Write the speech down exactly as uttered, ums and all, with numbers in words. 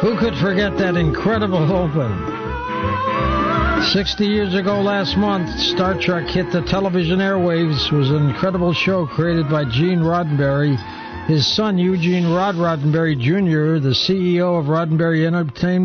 Who could forget that incredible open? Sixty years ago last month, Star Trek hit the television airwaves. It was an incredible show created by Gene Roddenberry. His son, Eugene Rod Roddenberry Junior, the C E O of Roddenberry Entertainment,